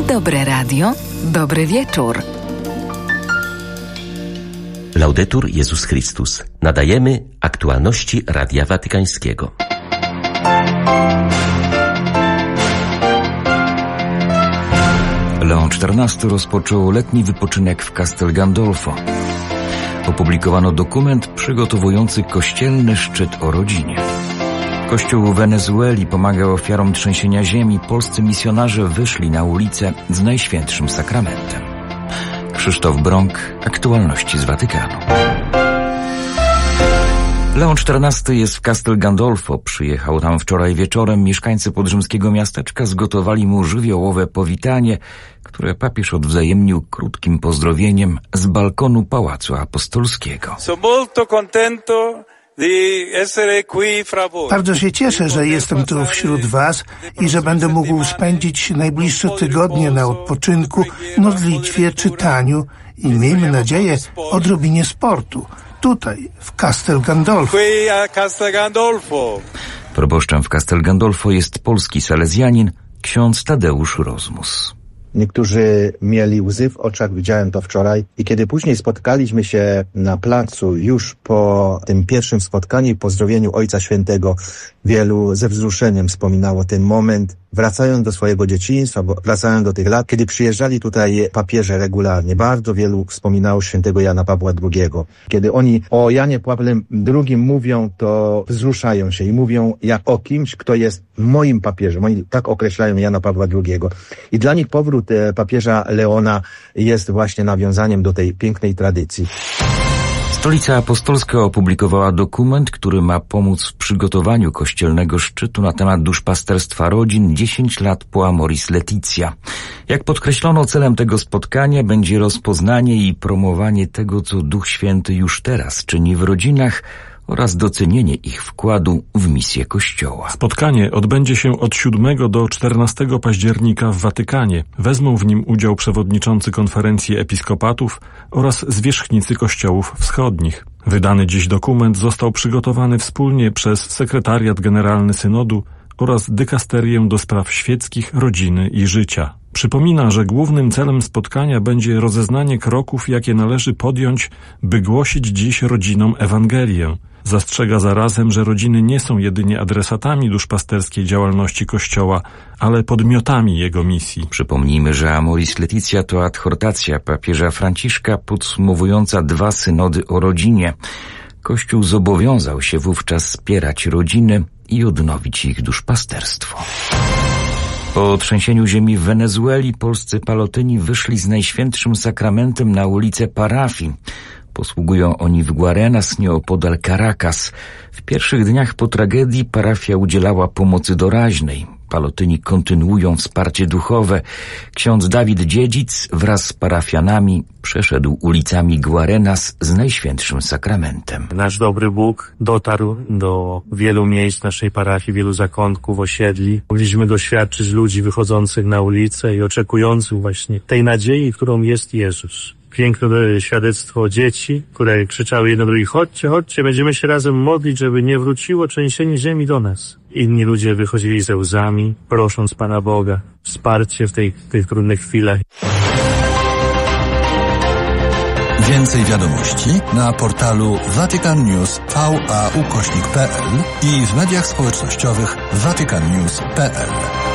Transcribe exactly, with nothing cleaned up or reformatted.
Dobre radio, dobry wieczór. Laudetur Jezus Chrystus. Nadajemy aktualności Radia Watykańskiego. Leon czternasty rozpoczął letni wypoczynek w Castel Gandolfo. Opublikowano dokument przygotowujący kościelny szczyt o rodzinie. Kościół w Wenezueli pomagał ofiarom trzęsienia ziemi. Polscy misjonarze wyszli na ulicę z Najświętszym Sakramentem. Krzysztof Brąk, aktualności z Watykanu. Leon czternasty jest w Castel Gandolfo. Przyjechał tam wczoraj wieczorem. Mieszkańcy podrzymskiego miasteczka zgotowali mu żywiołowe powitanie, które papież odwzajemnił krótkim pozdrowieniem z balkonu Pałacu Apostolskiego. Bardzo się cieszę, że jestem tu wśród Was i że będę mógł spędzić najbliższe tygodnie na odpoczynku, modlitwie, czytaniu i miejmy nadzieję odrobinie sportu. Tutaj, w Castel Gandolfo. Proboszczem w Castel Gandolfo jest polski salezjanin, ksiądz Tadeusz Rozmus. Niektórzy mieli łzy w oczach, widziałem to wczoraj. I kiedy później spotkaliśmy się na placu, już po tym pierwszym spotkaniu i pozdrowieniu Ojca Świętego, wielu ze wzruszeniem wspominało ten moment, wracają do swojego dzieciństwa, bo wracają do tych lat, kiedy przyjeżdżali tutaj papieże regularnie. Bardzo wielu wspominało świętego Jana Pawła drugiego. Kiedy oni o Janie Pawle drugim mówią, to wzruszają się i mówią jak o kimś, kto jest moim papieżem. Oni tak określają Jana Pawła drugiego. I dla nich powrót papieża Leona jest właśnie nawiązaniem do tej pięknej tradycji. Stolica Apostolska opublikowała dokument, który ma pomóc w przygotowaniu kościelnego szczytu na temat duszpasterstwa rodzin dziesięć lat po Amoris Laetitia. Jak podkreślono, celem tego spotkania będzie rozpoznanie i promowanie tego, co Duch Święty już teraz czyni w rodzinach, oraz docenienie ich wkładu w misję Kościoła. Spotkanie odbędzie się od siódmego do czternastego października w Watykanie. Wezmą w nim udział przewodniczący konferencji episkopatów oraz zwierzchnicy kościołów wschodnich. Wydany dziś dokument został przygotowany wspólnie przez Sekretariat Generalny Synodu oraz Dykasterię do spraw świeckich, rodziny i życia. Przypomina, że głównym celem spotkania będzie rozeznanie kroków, jakie należy podjąć, by głosić dziś rodzinom Ewangelię. Zastrzega zarazem, że rodziny nie są jedynie adresatami duszpasterskiej działalności Kościoła, ale podmiotami jego misji. Przypomnijmy, że Amoris Laetitia to adhortacja papieża Franciszka podsumowująca dwa synody o rodzinie. Kościół zobowiązał się wówczas wspierać rodziny i odnowić ich duszpasterstwo. Po trzęsieniu ziemi w Wenezueli polscy palotyni wyszli z Najświętszym Sakramentem na ulicę parafii. Posługują oni w Guarenas, nieopodal Caracas. W pierwszych dniach po tragedii parafia udzielała pomocy doraźnej. Palotyni kontynuują wsparcie duchowe. Ksiądz Dawid Dziedzic wraz z parafianami przeszedł ulicami Guarenas z Najświętszym Sakramentem. Nasz dobry Bóg dotarł do wielu miejsc naszej parafii, wielu zakątków, osiedli. Mogliśmy doświadczyć ludzi wychodzących na ulicę i oczekujących właśnie tej nadziei, którą jest Jezus. Piękne świadectwo dzieci, które krzyczały jedno drugie: chodźcie, chodźcie, będziemy się razem modlić, żeby nie wróciło trzęsienie ziemi do nas. Inni ludzie wychodzili ze łzami, prosząc Pana Boga wsparcie w tej, tych trudnych chwilach. Więcej wiadomości na portalu Vatican News V A ukośnik kropka p l i w mediach społecznościowych vatican news kropka p l.